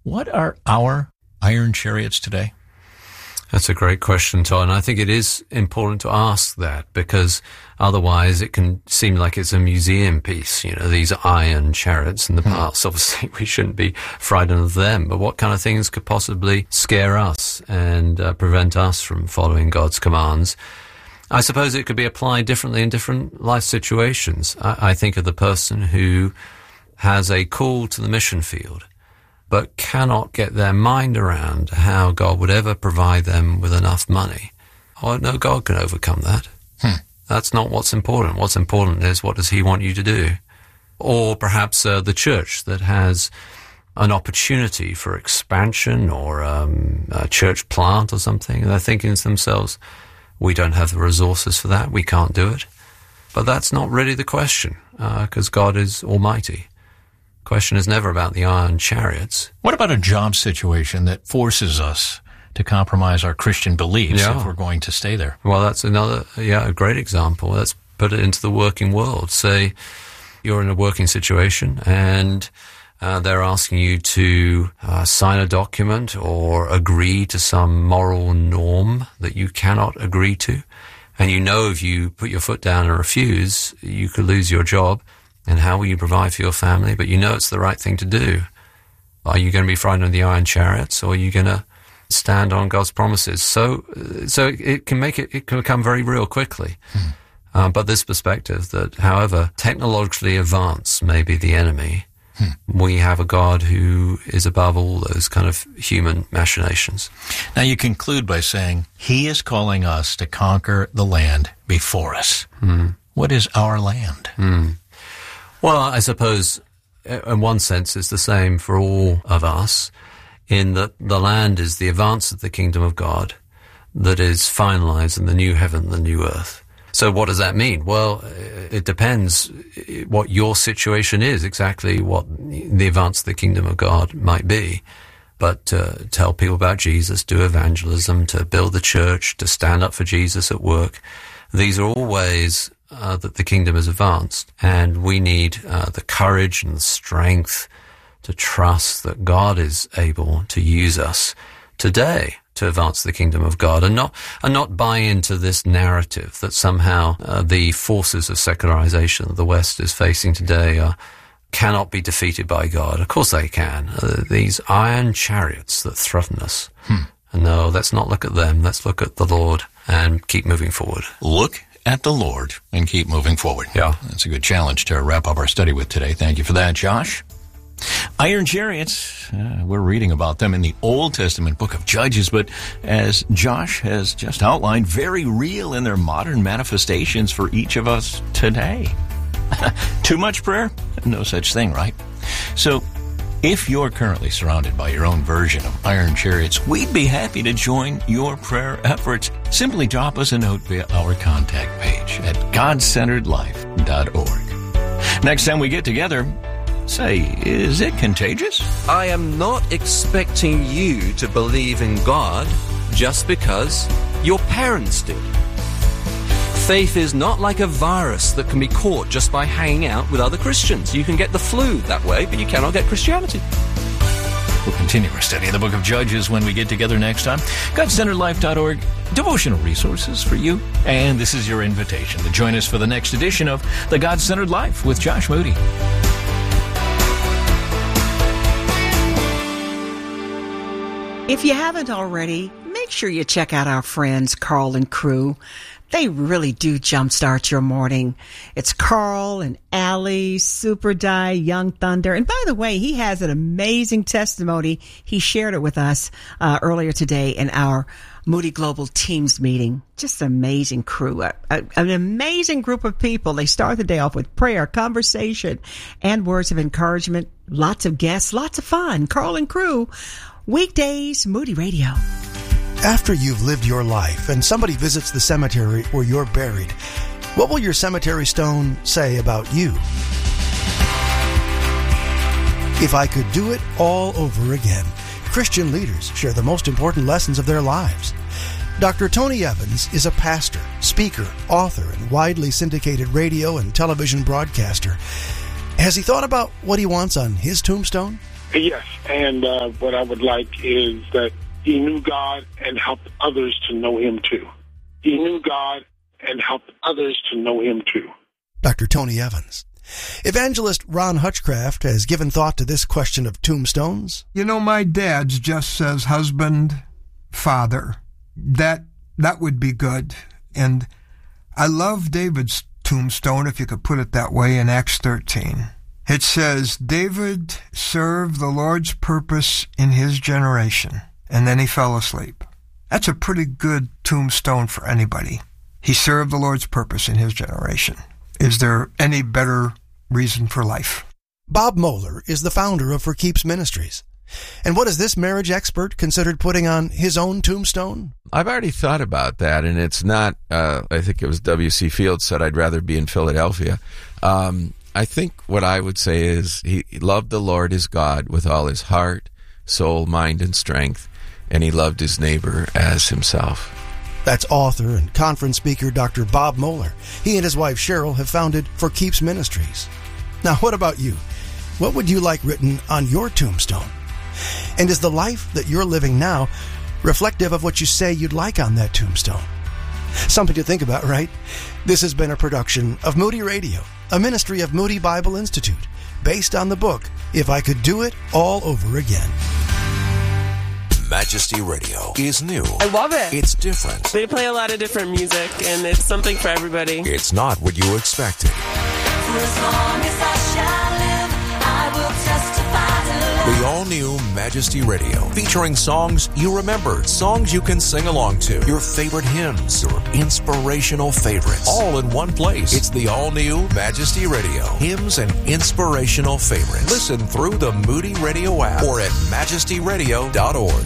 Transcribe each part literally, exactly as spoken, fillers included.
What are our iron chariots today? That's a great question, Todd, and I think it is important to ask that, because otherwise it can seem like it's a museum piece, you know, these iron chariots in the Hmm. past. Obviously, we shouldn't be frightened of them, but what kind of things could possibly scare us and uh, prevent us from following God's commands? I suppose it could be applied differently in different life situations. I, I think of the person who has a call to the mission field, but cannot get their mind around how God would ever provide them with enough money. Oh, no, God can overcome that. Hmm. That's not what's important. What's important is, what does he want you to do? Or perhaps uh, the church that has an opportunity for expansion, or um, a church plant or something. And they're thinking to themselves, we don't have the resources for that. We can't do it. But that's not really the question, because uh, God is almighty. Question is never about the iron chariots. What about a job situation that forces us to compromise our Christian beliefs Yeah. if we're going to stay there? Well, that's another, yeah, a great example. Let's put it into the working world. Say you're in a working situation and uh, they're asking you to uh, sign a document or agree to some moral norm that you cannot agree to. And you know if you put your foot down and refuse, you could lose your job. And how will you provide for your family? But you know it's the right thing to do. Are you going to be frightened of the iron chariots, or are you going to stand on God's promises? So, so it can make it, it can become very real quickly. Hmm. Uh, but this perspective that, however technologically advanced may be the enemy, hmm. we have a God who is above all those kind of human machinations. Now you conclude by saying, he is calling us to conquer the land before us. Hmm. What is our land? Hmm. Well, I suppose in one sense it's the same for all of us, in that the land is the advance of the kingdom of God that is finalized in the new heaven, the new earth. So what does that mean? Well, it depends what your situation is, exactly what the advance of the kingdom of God might be. But to tell people about Jesus, do evangelism, to build the church, to stand up for Jesus at work, these are all ways Uh, that the kingdom is advanced, and we need uh, the courage and the strength to trust that God is able to use us today to advance the kingdom of God, and not and not buy into this narrative that somehow uh, the forces of secularization that the West is facing today are, cannot be defeated by God. Of course they can. Uh, these iron chariots that threaten us. Hmm. And no, let's not look at them. Let's look at the Lord and keep moving forward. Look at the Lord and keep moving forward. Yeah. That's a good challenge to wrap up our study with today. Thank you for that, Josh. Iron chariots, uh, we're reading about them in the Old Testament book of Judges, but as Josh has just outlined, very real in their modern manifestations for each of us today. Too much prayer? No such thing, right? So, if you're currently surrounded by your own version of iron chariots, we'd be happy to join your prayer efforts. Simply drop us a note via our contact page at god centered life dot org. Next time we get together, say, is it contagious? I am not expecting you to believe in God just because your parents did. Faith is not like a virus that can be caught just by hanging out with other Christians. You can get the flu that way, but you cannot get Christianity. We'll continue our study of the book of Judges when we get together next time. god centered life dot org, devotional resources for you. And this is your invitation to join us for the next edition of The God-Centered Life with Josh Moody. If you haven't already, make sure you check out our friends Carl and crew. They really do jumpstart your morning. It's Carl and Allie, Super Die, Young Thunder. And by the way, he has an amazing testimony. He shared it with us uh, earlier today in our Moody Global Teams meeting. Just an amazing crew, a, a, an amazing group of people. They start the day off with prayer, conversation, and words of encouragement. Lots of guests, lots of fun. Carl and crew, weekdays, Moody Radio. After you've lived your life and somebody visits the cemetery where you're buried, what will your cemetery stone say about you? If I could do it all over again, Christian leaders share the most important lessons of their lives. Doctor Tony Evans is a pastor, speaker, author, and widely syndicated radio and television broadcaster. Has he thought about what he wants on his tombstone? Yes, and uh, what I would like is that he knew God and helped others to know him too. He knew God and helped others to know him too. Doctor Tony Evans. Evangelist Ron Hutchcraft has given thought to this question of tombstones. You know, my dad's just says husband, father. That that would be good. And I love David's tombstone, if you could put it that way, in Acts thirteen. It says, David served the Lord's purpose in his generation, and then he fell asleep. That's a pretty good tombstone for anybody. He served the Lord's purpose in his generation. Is there any better reason for life? Bob Moeller is the founder of For Keeps Ministries. And what has this marriage expert considered putting on his own tombstone? I've already thought about that, and it's not, uh, I think it was W C Fields said I'd rather be in Philadelphia. Um, I think what I would say is he loved the Lord his God with all his heart, soul, mind, and strength, and he loved his neighbor as himself. That's author and conference speaker Doctor Bob Moeller. He and his wife Cheryl have founded For Keeps Ministries. Now, what about you? What would you like written on your tombstone? And is the life that you're living now reflective of what you say you'd like on that tombstone? Something to think about, right? This has been a production of Moody Radio, a ministry of Moody Bible Institute, based on the book, If I Could Do It All Over Again. Majesty Radio is new. I love it. It's different. They play a lot of different music, and it's something for everybody. It's not what you expected. For as long as I shall live, I will testify to love. The all-new Majesty Radio, featuring songs you remember, songs you can sing along to, your favorite hymns, your inspirational favorites, all in one place. It's the all-new Majesty Radio, hymns and inspirational favorites. Listen through the Moody Radio app or at majesty radio dot org.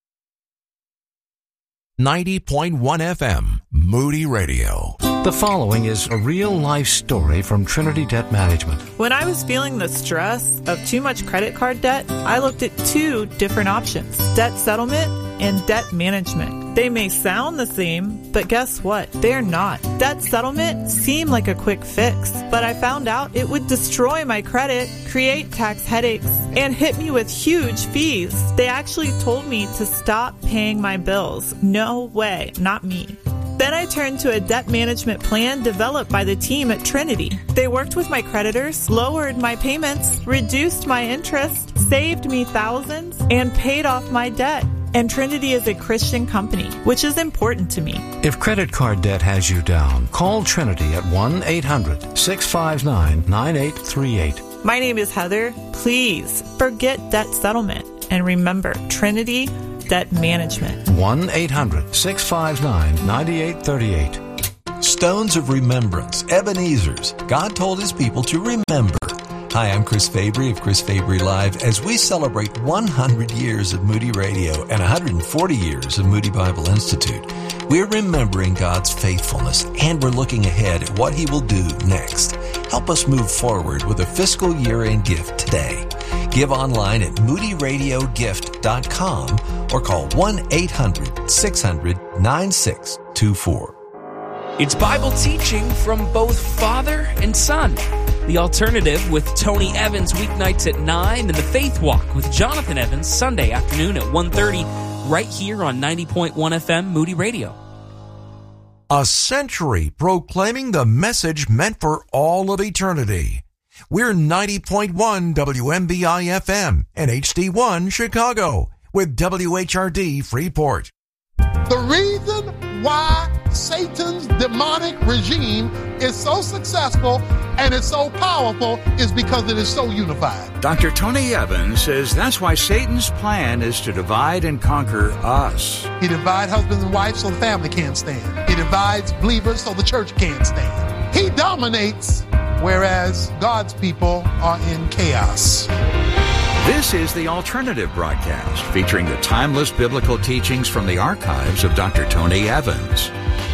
ninety point one F M, Moody Radio. The following is a real-life story from Trinity Debt Management. When I was feeling the stress of too much credit card debt, I looked at two different options: debt settlement and debt management. They may sound the same, but guess what? They're not. Debt settlement seemed like a quick fix, but I found out it would destroy my credit, create tax headaches, and hit me with huge fees. They actually told me to stop paying my bills. No way, not me. Then I turned to a debt management plan developed by the team at Trinity. They worked with my creditors, lowered my payments, reduced my interest, saved me thousands, and paid off my debt. And Trinity is a Christian company, which is important to me. If credit card debt has you down, call Trinity at one eight hundred six five nine nine eight three eight. My name is Heather. Please forget debt settlement and remember Trinity Debt Management. one eight hundred six five nine nine eight three eight. Stones of Remembrance, Ebenezer's. God told his people to remember. Hi, I'm Chris Fabry of Chris Fabry Live as we celebrate one hundred years of Moody Radio and one hundred forty years of Moody Bible Institute. We're remembering God's faithfulness and we're looking ahead at what he will do next. Help us move forward with a fiscal year-end gift today. Give online at moody radio gift dot com or call one eight hundred six hundred nine six two four. It's Bible teaching from both Father and Son. The Alternative with Tony Evans weeknights at nine, and The Faith Walk with Jonathan Evans Sunday afternoon at one thirty, right here on ninety point one F M Moody Radio. A century proclaiming the message meant for all of eternity. We're ninety point one W M B I F M and H D one Chicago with W H R D Freeport. The reason why Satan's demonic regime is so successful and is so powerful is because it is so unified. Doctor Tony Evans says that's why Satan's plan is to divide and conquer us. He divides husbands and wives so the family can't stand. He divides believers so the church can't stand. He dominates, whereas God's people are in chaos. This is the Alternative broadcast, featuring the timeless biblical teachings from the archives of Doctor Tony Evans.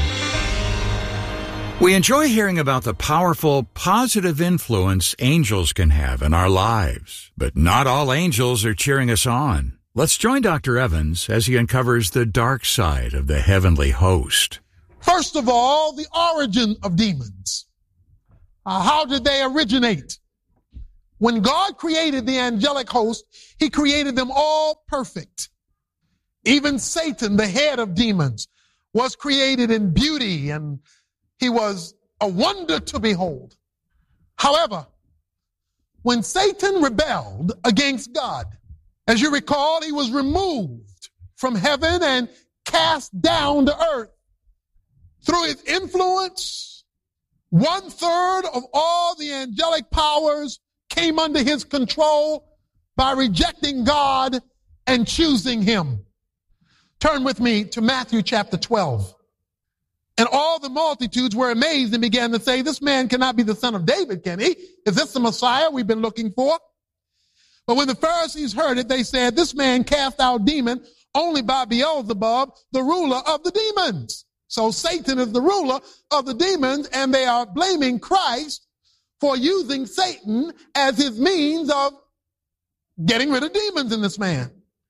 We enjoy hearing about the powerful, positive influence angels can have in our lives. But not all angels are cheering us on. Let's join Doctor Evans as he uncovers the dark side of the heavenly host. First of all, the origin of demons. Uh, how did they originate? When God created the angelic host, he created them all perfect. Even Satan, the head of demons, was created in beauty, and he was a wonder to behold. However, when Satan rebelled against God, as you recall, he was removed from heaven and cast down to earth. Through his influence, one third of all the angelic powers came under his control by rejecting God and choosing him. Turn with me to Matthew chapter twelve. And all the multitudes were amazed and began to say, this man cannot be the son of David, can he? Is this the Messiah we've been looking for? But when the Pharisees heard it, they said, this man cast out demons only by Beelzebub, the ruler of the demons. So Satan is the ruler of the demons, and they are blaming Christ for using Satan as his means of getting rid of demons in this man.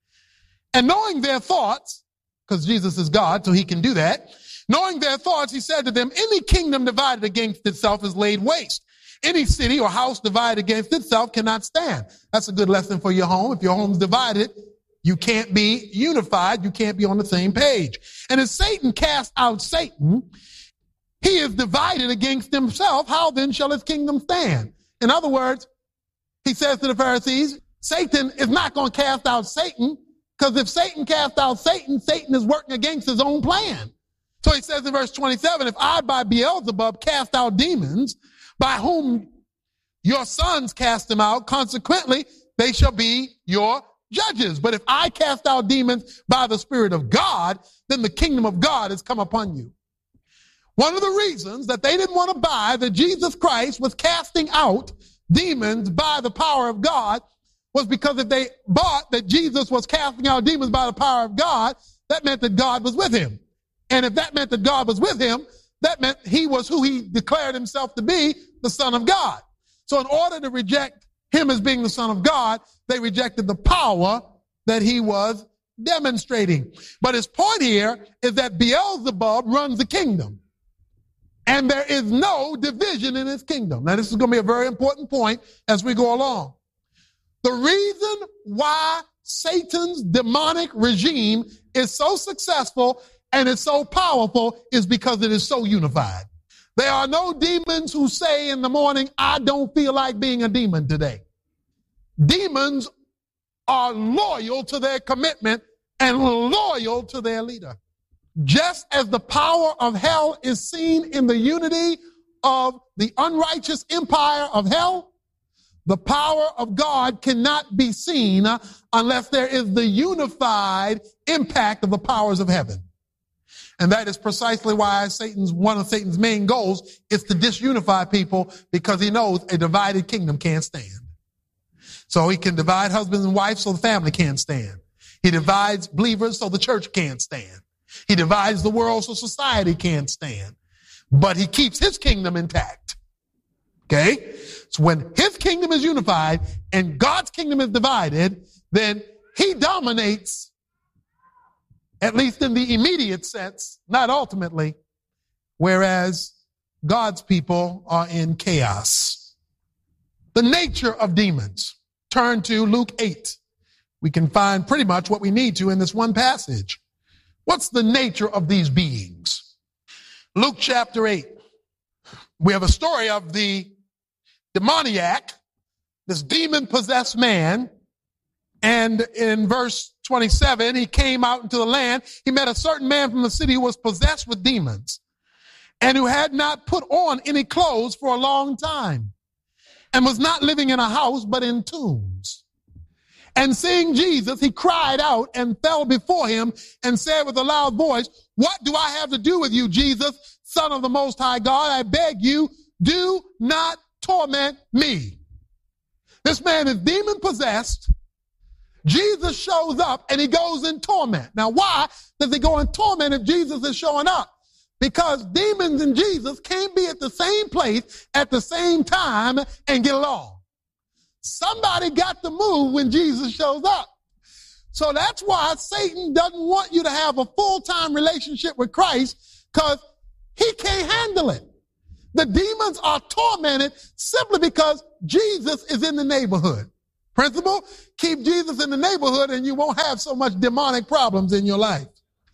And knowing their thoughts, because Jesus is God, so he can do that, knowing their thoughts, he said to them, any kingdom divided against itself is laid waste. Any city or house divided against itself cannot stand. That's a good lesson for your home. If your home's divided, you can't be unified. You can't be on the same page. And as Satan cast out Satan, he is divided against himself. How then shall his kingdom stand? In other words, he says to the Pharisees, Satan is not going to cast out Satan, because if Satan cast out Satan, Satan is working against his own plan. So he says in verse twenty-seven, if I by Beelzebub cast out demons, by whom your sons cast them out, consequently, they shall be your judges. But if I cast out demons by the Spirit of God, then the kingdom of God has come upon you. One of the reasons that they didn't want to buy that Jesus Christ was casting out demons by the power of God was because if they bought that Jesus was casting out demons by the power of God, that meant that God was with him. And if that meant that God was with him, that meant he was who he declared himself to be, the Son of God. So in order to reject him as being the Son of God, they rejected the power that he was demonstrating. But his point here is that Beelzebub runs the kingdom. And there is no division in his kingdom. Now, this is going to be a very important point as we go along. The reason why Satan's demonic regime is so successful and is so powerful is because it is so unified. There are no demons who say in the morning, I don't feel like being a demon today. Demons are loyal to their commitment and loyal to their leader. Just as the power of hell is seen in the unity of the unrighteous empire of hell, the power of God cannot be seen unless there is the unified impact of the powers of heaven. And that is precisely why Satan's, one of Satan's main goals is to disunify people, because he knows a divided kingdom can't stand. So he can divide husbands and wives so the family can't stand. He divides believers so the church can't stand. He divides the world so society can't stand. But he keeps his kingdom intact. Okay? So when his kingdom is unified and God's kingdom is divided, then he dominates, at least in the immediate sense, not ultimately, whereas God's people are in chaos. The nature of demons. Turn to Luke eight. We can find pretty much what we need to in this one passage. What's the nature of these beings? Luke chapter eight. We have a story of the demoniac, this demon-possessed man. And in verse twenty-seven, he came out into the land. He met a certain man from the city who was possessed with demons and who had not put on any clothes for a long time and was not living in a house but in tombs. And seeing Jesus, he cried out and fell before him and said with a loud voice, what do I have to do with you, Jesus, Son of the Most High God? I beg you, do not torment me. This man is demon possessed. Jesus shows up and he goes in torment. Now, why does he go in torment if Jesus is showing up? Because demons and Jesus can't be at the same place at the same time and get along. Somebody got to move when Jesus shows up. So that's why Satan doesn't want you to have a full-time relationship with Christ, because he can't handle it. The demons are tormented simply because Jesus is in the neighborhood. Principle, keep Jesus in the neighborhood and you won't have so much demonic problems in your life.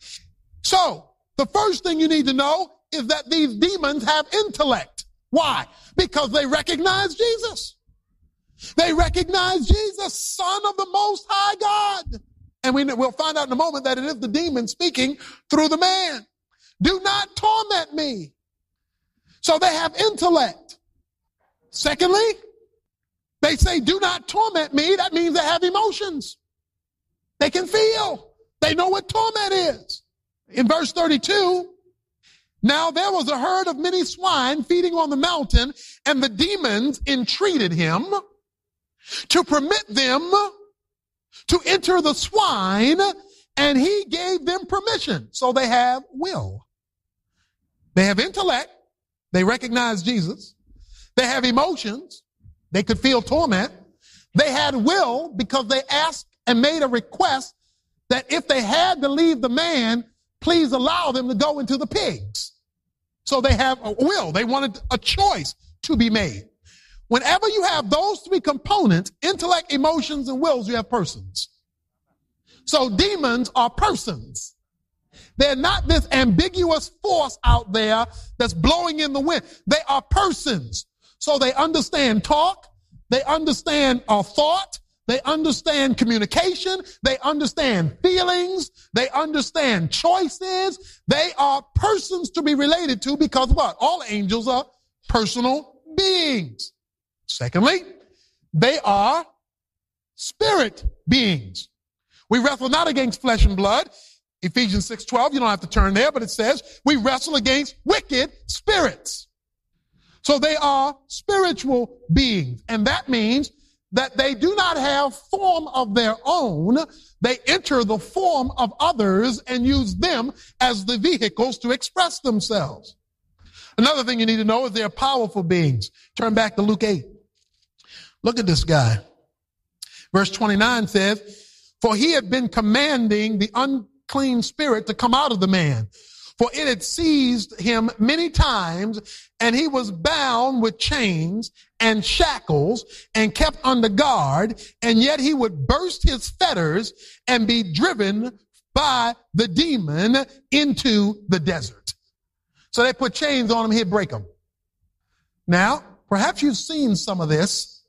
So, the first thing you need to know is that these demons have intellect. Why? Because they recognize Jesus. They recognize Jesus, Son of the Most High God. And we, we'll find out in a moment that it is the demon speaking through the man. Do not torment me. So they have intellect. Secondly, they say, do not torment me. That means they have emotions. They can feel. They know what torment is. In verse thirty-two, now there was a herd of many swine feeding on the mountain, and the demons entreated him to permit them to enter the swine, and he gave them permission. So they have will. They have intellect. They recognize Jesus. They have emotions. They could feel torment. They had will because they asked and made a request that if they had to leave the man, please allow them to go into the pigs. So they have a will. They wanted a choice to be made. Whenever you have those three components, intellect, emotions, and wills, you have persons. So demons are persons. They're not this ambiguous force out there that's blowing in the wind. They are persons. So they understand talk. They understand uh, thought. They understand communication. They understand feelings. They understand choices. They are persons to be related to because what? All angels are personal beings. Secondly, they are spirit beings. We wrestle not against flesh and blood. Ephesians six twelve, you don't have to turn there, but it says we wrestle against wicked spirits. So they are spiritual beings. And that means that they do not have form of their own. They enter the form of others and use them as the vehicles to express themselves. Another thing you need to know is they're powerful beings. Turn back to Luke eight. Look at this guy. Verse twenty-nine says, for he had been commanding the unclean spirit to come out of the man, for it had seized him many times, and he was bound with chains and shackles and kept under guard, and yet he would burst his fetters and be driven by the demon into the desert. So they put chains on him, he'd break them. Now, perhaps you've seen some of this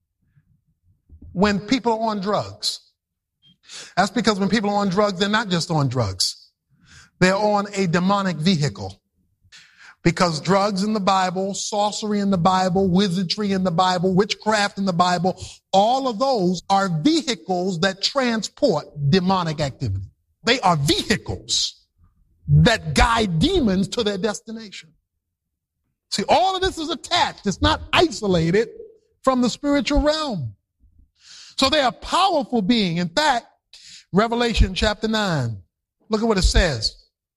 when people are on drugs. That's because when people are on drugs, they're not just on drugs. They're on a demonic vehicle. Because drugs in the Bible, sorcery in the Bible, wizardry in the Bible, witchcraft in the Bible, all of those are vehicles that transport demonic activity. They are vehicles that guide demons to their destination. See, all of this is attached. It's not isolated from the spiritual realm. So they are powerful being. In fact, Revelation chapter nine, look at what it says.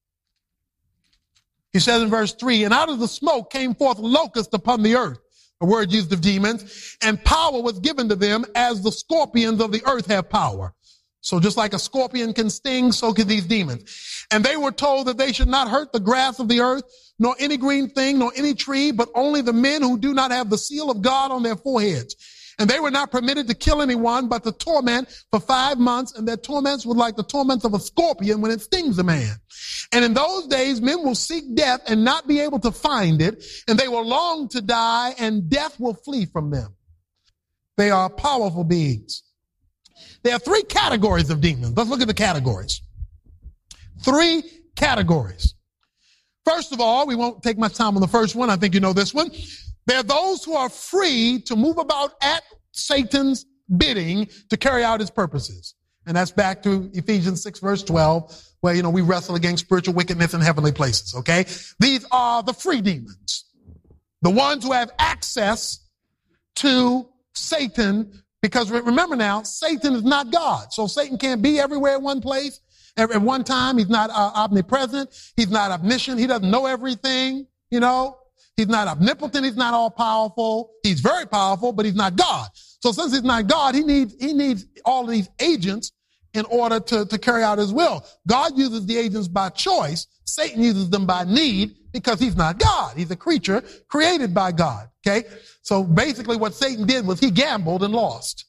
He says in verse three, and out of the smoke came forth locusts upon the earth, a word used of demons, and power was given to them as the scorpions of the earth have power. So just like a scorpion can sting, so can these demons. And they were told that they should not hurt the grass of the earth, nor any green thing, nor any tree, but only the men who do not have the seal of God on their foreheads. And they were not permitted to kill anyone, but to torment for five months. And their torments were like the torments of a scorpion when it stings a man. And in those days, men will seek death and not be able to find it. And they will long to die, and death will flee from them. They are powerful beings. There are three categories of demons. Let's look at the categories. Three categories. First of all, we won't take much time on the first one. I think you know this one. There are those who are free to move about at Satan's bidding to carry out his purposes. And that's back to Ephesians six verse twelve, where, you know, we wrestle against spiritual wickedness in heavenly places, okay? These are the free demons. The ones who have access to Satan, because remember now, Satan is not God. So Satan can't be everywhere at one place at one time. He's not uh, omnipresent. He's not omniscient. He doesn't know everything, you know. He's not omnipotent. He's not all powerful. He's very powerful, but he's not God. So since he's not God, he needs, he needs all of these agents in order to, to carry out his will. God uses the agents by choice. Satan uses them by need because he's not God. He's a creature created by God. Okay. So basically what Satan did was he gambled and lost.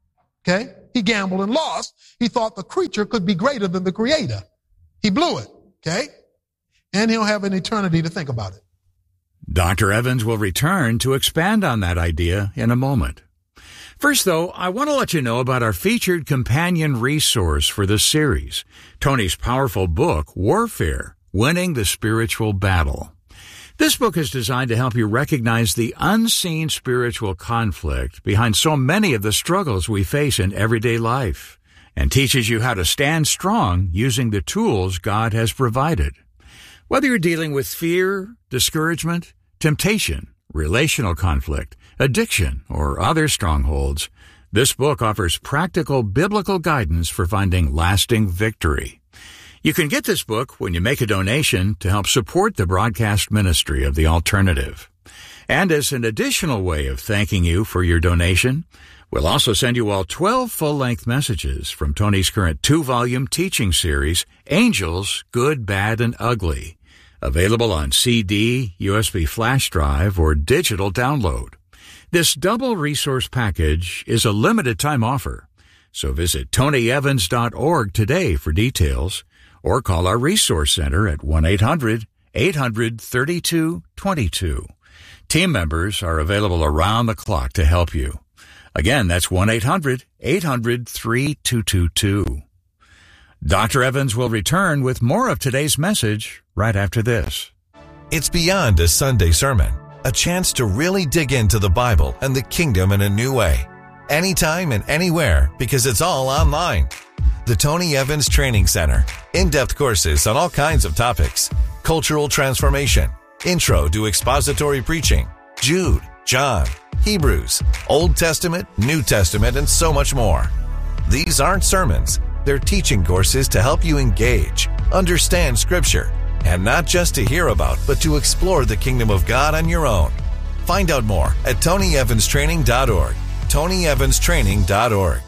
Okay. He gambled and lost. He thought the creature could be greater than the creator. He blew it. Okay. And he'll have an eternity to think about it. Doctor Evans will return to expand on that idea in a moment. First, though, I want to let you know about our featured companion resource for this series, Tony's powerful book, Warfare, Winning the Spiritual Battle. This book is designed to help you recognize the unseen spiritual conflict behind so many of the struggles we face in everyday life, and teaches you how to stand strong using the tools God has provided. Whether you're dealing with fear, discouragement, temptation, relational conflict, addiction, or other strongholds, this book offers practical biblical guidance for finding lasting victory. You can get this book when you make a donation to help support the broadcast ministry of The Alternative. And as an additional way of thanking you for your donation, we'll also send you all twelve full-length messages from Tony's current two-volume teaching series, Angels, Good, Bad, and Ugly, available on C D, U S B flash drive, or digital download. This double resource package is a limited-time offer, so visit tony evans dot org today for details, or call our resource center at one eight hundred eight hundred thirty-two twenty-two. Team members are available around the clock to help you. Again, that's one eight hundred eight hundred thirty-two twenty-two. Doctor Evans will return with more of today's message right after this. It's beyond a Sunday sermon, a chance to really dig into the Bible and the kingdom in a new way. Anytime and anywhere, because it's all online. The Tony Evans Training Center. In-depth courses on all kinds of topics. Cultural transformation. Intro to expository preaching. Jude, John, Hebrews, Old Testament, New Testament, and so much more. These aren't sermons. They're teaching courses to help you engage, understand Scripture, and not just to hear about, but to explore the kingdom of God on your own. Find out more at tony evans training dot org. tony evans training dot org.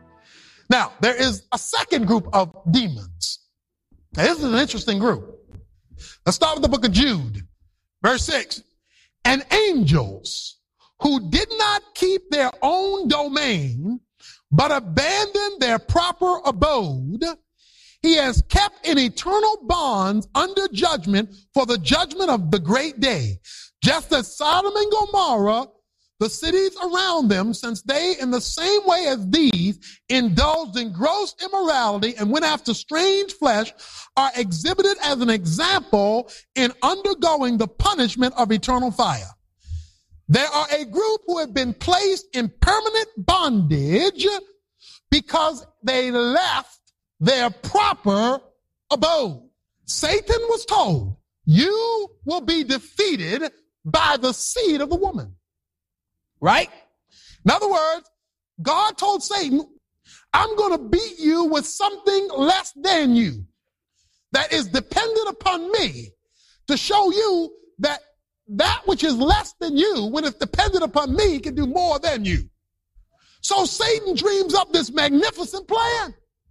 Now, there is a second group of demons. Now, this is an interesting group. Let's start with the book of Jude, verse six. And angels who did not keep their own domain, but abandoned their proper abode, he has kept in eternal bonds under judgment for the judgment of the great day. Just as Sodom and Gomorrah, the cities around them, since they in the same way as these indulged in gross immorality and went after strange flesh, are exhibited as an example in undergoing the punishment of eternal fire. There are a group who have been placed in permanent bondage because they left their proper abode. Satan was told, you will be defeated by the seed of the woman. Right? In other words, God told Satan, I'm going to beat you with something less than you that is dependent upon me to show you that that which is less than you, when it's dependent upon me, can do more than you. So Satan dreams up this magnificent plan.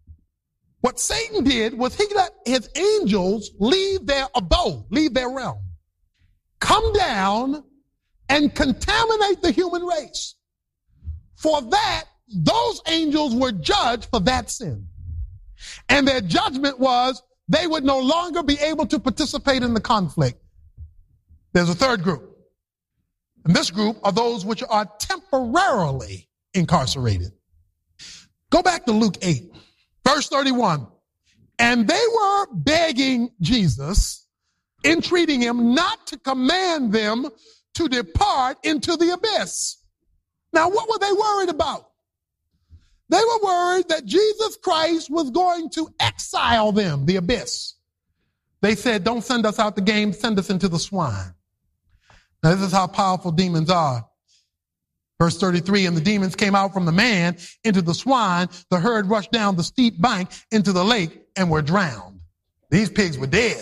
What Satan did was he let his angels leave their abode, leave their realm, come down and contaminate the human race. For that, those angels were judged for that sin. And their judgment was they would no longer be able to participate in the conflict. There's a third group. And this group are those which are temporarily incarcerated. Go back to Luke eight, verse thirty-one. And they were begging Jesus, entreating him not to command them to depart into the abyss. Now, what were they worried about? They were worried that Jesus Christ was going to exile them, the abyss. They said, don't send us out the game, send us into the swine. Now, this is how powerful demons are. Verse thirty-three, and the demons came out from the man into the swine. The herd rushed down the steep bank into the lake and were drowned. These pigs were dead.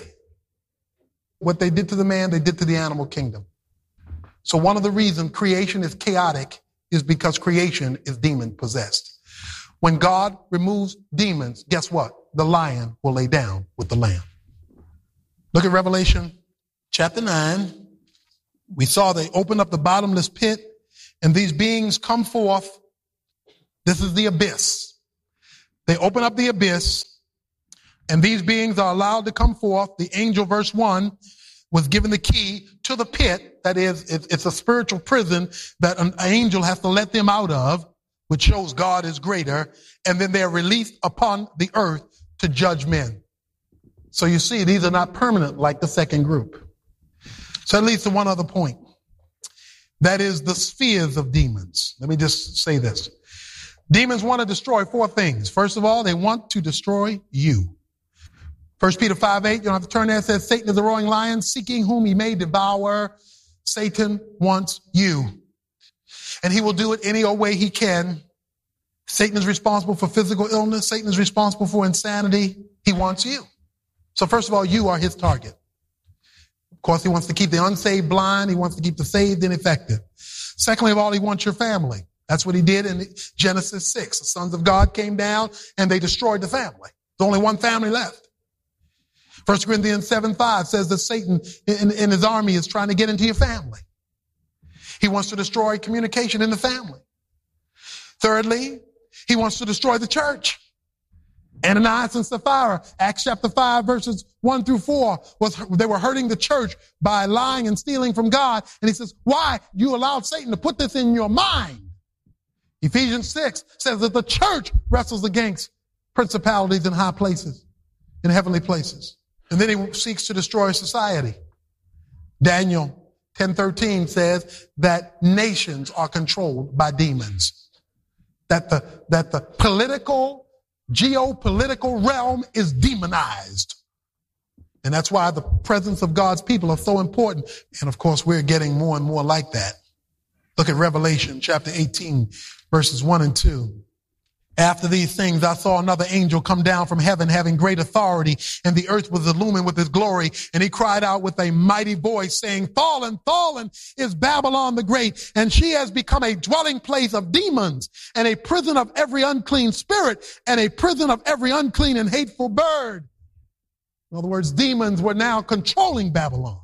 What they did to the man, they did to the animal kingdom. So one of the reasons creation is chaotic is because creation is demon possessed. When God removes demons, guess what? The lion will lay down with the lamb. Look at Revelation chapter nine, we saw they open up the bottomless pit and these beings come forth. This is the abyss. They open up the abyss and these beings are allowed to come forth. The angel, verse one, was given the key to the pit. That is, it's a spiritual prison that an angel has to let them out of, which shows God is greater. And then they're released upon the earth to judge men. So you see, these are not permanent like the second group. So that leads to one other point. That is the spheres of demons. Let me just say this. Demons want to destroy four things. First of all, they want to destroy you. First Peter five eight, you don't have to turn there. It says, Satan is a roaring lion, seeking whom he may devour. Satan wants you. And he will do it any old way he can. Satan is responsible for physical illness. Satan is responsible for insanity. He wants you. So first of all, you are his target. Of course, he wants to keep the unsaved blind. He wants to keep the saved ineffective. Secondly of all, he wants your family. That's what he did in Genesis six. The sons of God came down and they destroyed the family. There's only one family left. First Corinthians seven five says that Satan in, in his army is trying to get into your family. He wants to destroy communication in the family. Thirdly, he wants to destroy the church. Ananias and Sapphira, Acts chapter five, verses one through four, was they were hurting the church by lying and stealing from God. And he says, why? You allowed Satan to put this in your mind. Ephesians six says that the church wrestles against principalities in high places, in heavenly places. And then he seeks to destroy society. Daniel ten thirteen says that nations are controlled by demons. That the, that the political, geopolitical realm is demonized. And that's why the presence of God's people are so important. And of course, we're getting more and more like that. Look at Revelation chapter eighteen, verses one and two. After these things, I saw another angel come down from heaven having great authority, and the earth was illumined with his glory. And he cried out with a mighty voice saying, fallen, fallen is Babylon the Great, and she has become a dwelling place of demons and a prison of every unclean spirit and a prison of every unclean and hateful bird. In other words, demons were now controlling Babylon.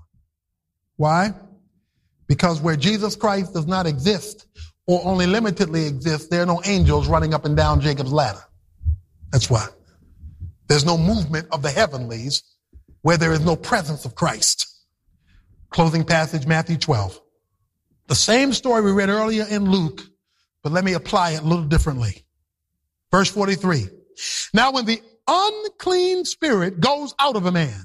Why? Because where Jesus Christ does not exist, or only limitedly exist, there are no angels running up and down Jacob's ladder. That's why. There's no movement of the heavenlies where there is no presence of Christ. Closing passage, Matthew twelve. The same story we read earlier in Luke, but let me apply it a little differently. Verse forty-three. Now when the unclean spirit goes out of a man,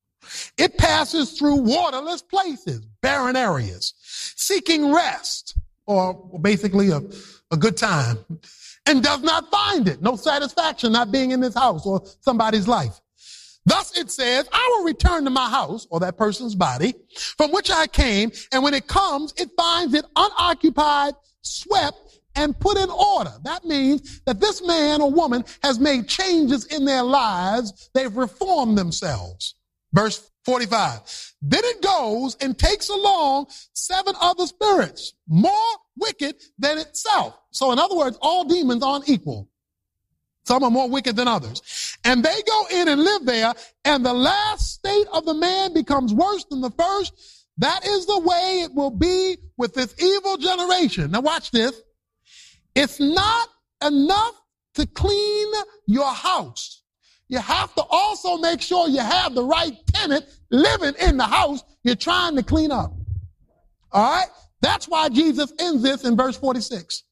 it passes through waterless places, barren areas, seeking rest, or basically a, a good time, and does not find it. No satisfaction not being in this house or somebody's life. Thus it says, I will return to my house, or that person's body, from which I came, and when it comes, it finds it unoccupied, swept, and put in order. That means that this man or woman has made changes in their lives. They've reformed themselves. Verse forty-five. Then it goes and takes along seven other spirits, more wicked than itself. So in other words, all demons aren't equal. Some are more wicked than others. And they go in and live there, and the last state of the man becomes worse than the first. That is the way it will be with this evil generation. Now watch this. It's not enough to clean your house. You have to also make sure you have the right tenant living in the house you're trying to clean up. All right? That's why Jesus ends this in verse forty-six.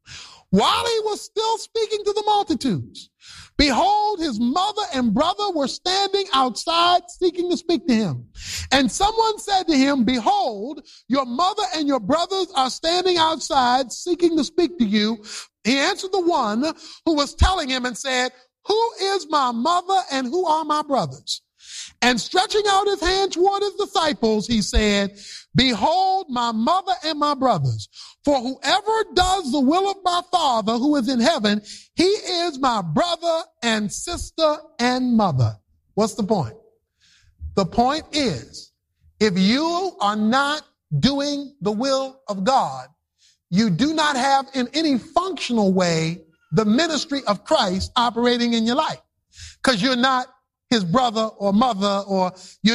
While he was still speaking to the multitudes, behold, his mother and brother were standing outside seeking to speak to him. And someone said to him, behold, your mother and your brothers are standing outside seeking to speak to you. He answered the one who was telling him and said, who is my mother and who are my brothers? And stretching out his hand toward his disciples, he said, behold, my mother and my brothers. For whoever does the will of my Father who is in heaven, he is my brother and sister and mother. What's the point? The point is, if you are not doing the will of God, you do not have in any functional way the ministry of Christ operating in your life, because you're not his brother or mother, or you're not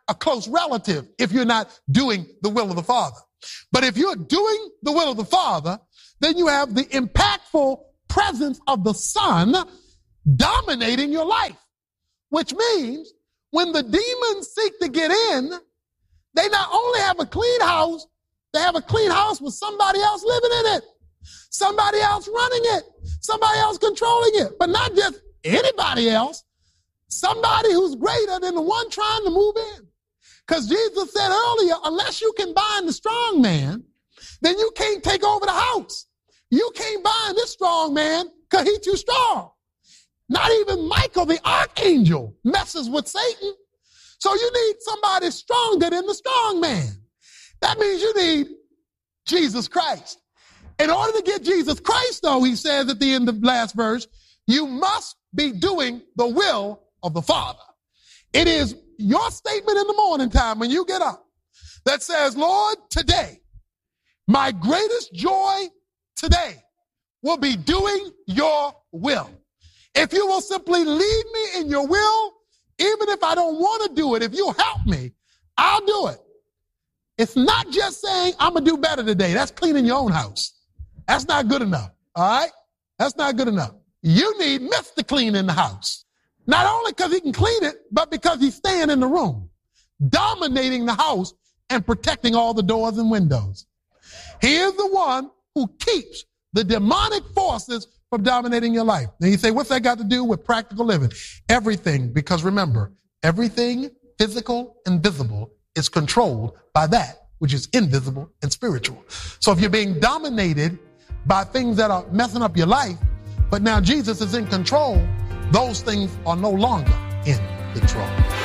a close relative if you're not doing the will of the Father. But if you're doing the will of the Father, then you have the impactful presence of the Son dominating your life, which means when the demons seek to get in, they not only have a clean house, they have a clean house with somebody else living in it, somebody else running it, somebody else controlling it, but not just anybody else, somebody who's greater than the one trying to move in. Because Jesus said earlier, unless you can bind the strong man, then you can't take over the house. You can't bind this strong man because he's too strong. Not even Michael, the archangel, messes with Satan. So you need somebody stronger than the strong man. That means you need Jesus Christ. In order to get Jesus Christ, though, he says at the end of the last verse, you must be doing the will of the Father. It is your statement in the morning time when you get up that says, Lord, today, my greatest joy today will be doing your will. If you will simply lead me in your will, even if I don't want to do it, if you help me, I'll do it. It's not just saying I'm going to do better today. That's cleaning your own house. That's not good enough. All right? That's not good enough. You need Mister Clean in the house. Not only because he can clean it, but because he's staying in the room, dominating the house and protecting all the doors and windows. He is the one who keeps the demonic forces from dominating your life. Now you say, what's that got to do with practical living? Everything, because remember, everything physical and visible is controlled by that which is invisible and spiritual. So if you're being dominated by things that are messing up your life, but now Jesus is in control, those things are no longer in control.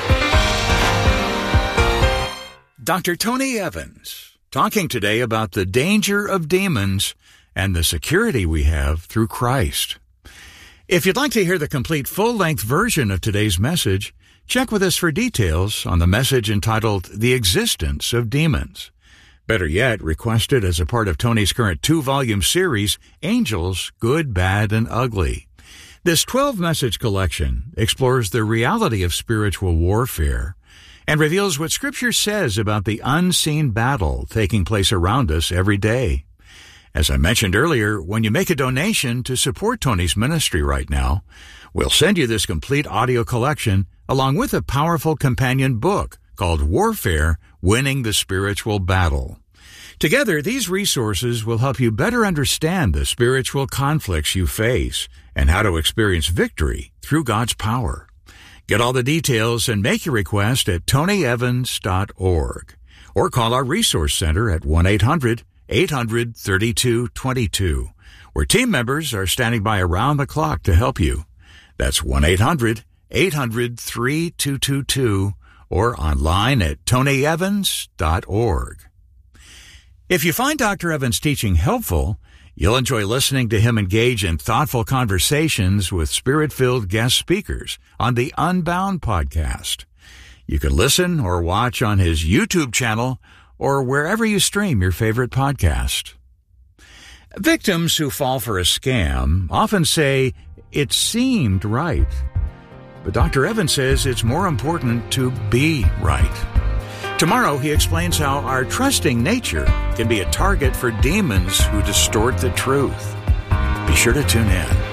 Doctor Tony Evans, talking today about the danger of demons and the security we have through Christ. If you'd like to hear the complete full-length version of today's message, check with us for details on the message entitled The Existence of Demons. Better yet, request it as a part of Tony's current two-volume series, Angels, Good, Bad, and Ugly. This twelve-message collection explores the reality of spiritual warfare and reveals what Scripture says about the unseen battle taking place around us every day. As I mentioned earlier, when you make a donation to support Tony's ministry right now, we'll send you this complete audio collection along with a powerful companion book called Warfare, Winning the Spiritual Battle. Together, these resources will help you better understand the spiritual conflicts you face and how to experience victory through God's power. Get all the details and make your request at tony evans dot org or call our resource center at one eight hundred eight hundred thirty-two twenty-two, where team members are standing by around the clock to help you. That's one eight hundred eight hundred thirty-two twenty-two or online at tony evans dot org. If you find Doctor Evans' teaching helpful, you'll enjoy listening to him engage in thoughtful conversations with Spirit-filled guest speakers on the Unbound podcast. You can listen or watch on his YouTube channel or wherever you stream your favorite podcast. Victims who fall for a scam often say, it seemed right. But Doctor Evans says it's more important to be right. Tomorrow, he explains how our trusting nature can be a target for demons who distort the truth. Be sure to tune in.